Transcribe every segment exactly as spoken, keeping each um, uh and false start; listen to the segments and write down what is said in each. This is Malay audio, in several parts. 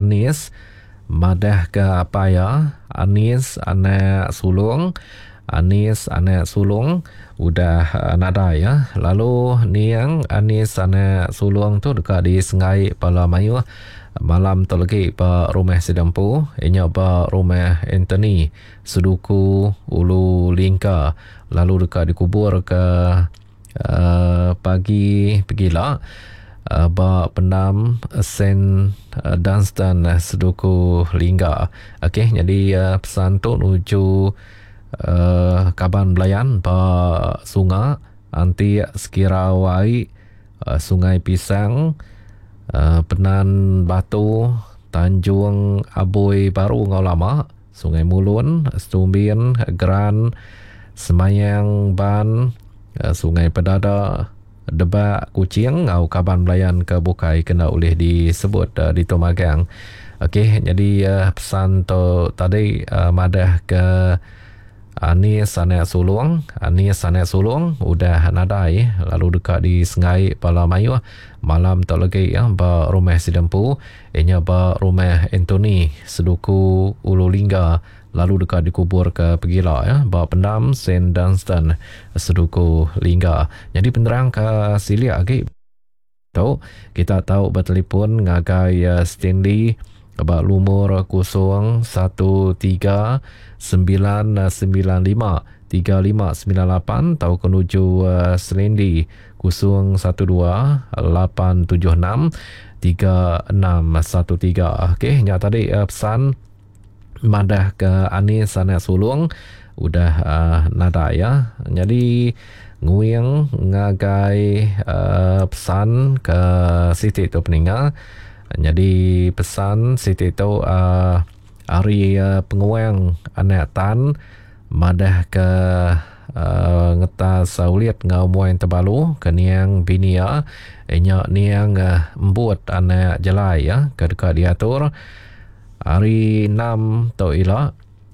Anis, madah ke apa ya, Anis anak sulung, Anis anak sulung udah uh, nada ya. Lalu ni yang Anis anak sulung tu dekat di Sengai Pala Mayu malam tu lagi pa rumah Sedampu, inya pa rumah Anthony Seduku Ulu Lingka, lalu dekat dikubur ke uh, pagi pergilah uh, ba pendam Saint uh, Dunstan uh, Seduku Lingga. Okey, jadi uh, pesan tu nuju Uh, Kaban Belayan pa Sungai anti sekira wai uh, Sungai Pisang, uh, Penan Batu, Tanjung Aboy Baru Ngau Lama, Sungai Mulun, Stumbin, Geran, Semayang Ban, uh, Sungai Pedada, Debak Kucing Ngau Kaban Belayan ke Bukai kena oleh disebut uh, di Tomagang. Okey, jadi uh, pesan tu tadi uh, madah ke Anis anak sulung, Anis anak sulung udah nadai, lalu dekat di Sengai Pala Mayu malam tak lagi ya ba rumah Sedampu, inya ba rumah Anthony Seduku Ulu Lingga, lalu dekat dikubur ke Pegila ya ba pendam Saint Dunstan Seduku Lingga. Jadi penerang ke silia lagi tahu kita tahu bertelefon ngagai uh, Stanley ba lumur kosong satu tiga sembilan sembilan lima tiga lima sembilan lapan tahu kenuju uh, Selendi kosong satu dua lapan tujuh enam tiga enam satu tiga. Okey, nya tadi uh, pesan madah ke Anis anak sulung udah uh, nada ya. Jadi nguyang ngagai uh, pesan ke Siti tu peninggal. Jadi pesan Siti tu uh, hari uh, penguang anak tan madah ke uh, ngeta sauliat ngau muain terbalu ke niang binia inya niang uh, embut anak jelai ya ke dekat diatur hari enam tu ila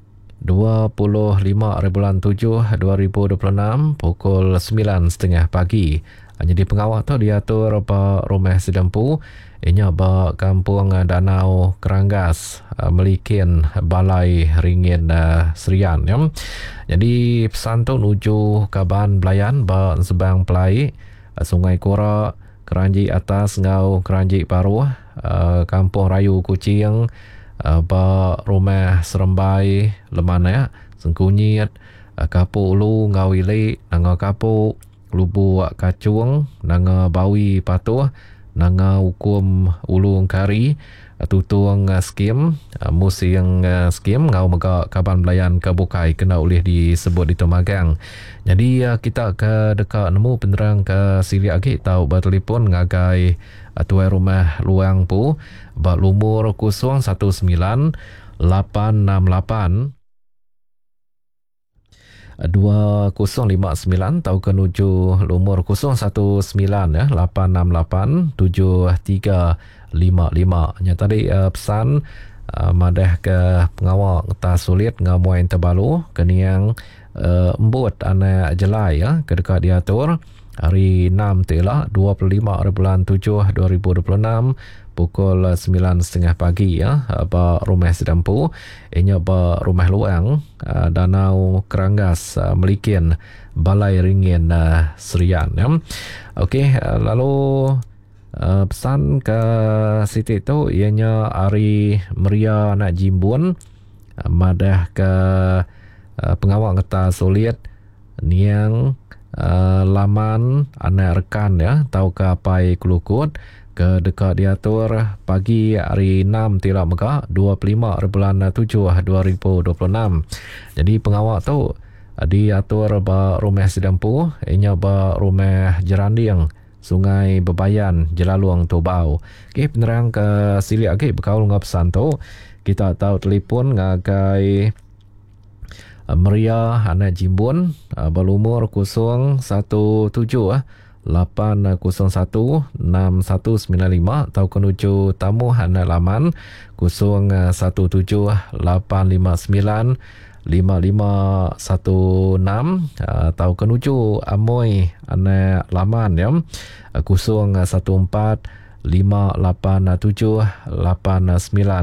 dua puluh lima bulan tujuh dua ribu dua puluh enam pukul sembilan tiga puluh pagi. Jadi pengawal tu diatur apa rumah Sedampu inya ba kampung Danau Keranggas Melikin Balai Ringin uh, Serian ya. Jadi pesan tu nuju Kaban Belayan ba Sebang Pelai, Sungai Kora, Keranji Atas Ngau Keranji Paruh, uh, Kampung Rayu Kucing, uh, ba rumah Serembai Lemana ya, Sengkunyit, uh, Kapu Ulu Ngau Ili, Nanga Kapu Lubu Kacung, Nanga Bawi Patuh, Nanga Hukum Ulu Kari, Tutuang uh, Skim, uh, Musiang uh, Skim, Ngau Mega Kaban Belayan ke Bukai kena oleh disebut di Tomagang. Jadi uh, kita ke dekat nemu penerang ke sili lagi tahu bertelefon ngagai uh, tuai rumah luang pu ba lumur kosong satu sembilan lapan enam lapan dua kosong lima sembilan tahu kenuju lumur kosong satu sembilan ya lapan enam lapan tujuh tiga lima lima. Nya tadi uh, pesan uh, madah ke pengawal ngeta sulit ngamuain terbalu keniang uh, embut anak jelai ya ke dekat diatur hari enam telah dua puluh lima bulan tujuh dua ribu dua puluh enam pukul sembilan tiga puluh pagi ya ba rumah Sedampu inya ba rumah luang uh, Danau Keranggas uh, Melikin Balai Ringin uh, Serian ya. Okey, uh, lalu uh, pesan ke Siti tu ianya hari Meria nak Jimbun uh, madah ke uh, pengawal ngeta sulit niang uh, laman anak rekan ya tahu ke Pai Kelukut ke dekat diatur pagi hari enam tidak mega dua puluh lima bulan tujuh dua ribu dua puluh enam. Jadi pengawal tu diatur ba rumah Sedampu inya ba rumah Jeranding Sungai Bebayan Jelaluang Tobau. Okey, penerang ke sili lagi berkaul dengan pesan tu kita tahu telefon ngagai Meria anak Jimbun berumur kosong satu tujuh lapan kosong satu enam satu sembilan lima atau kenuju tamu anak laman kosong satu tujuh lapan lima sembilan lima lima satu enam atau kenuju Amoy anak laman ya kosong satu empat lima lapan tujuh lapan sembilan.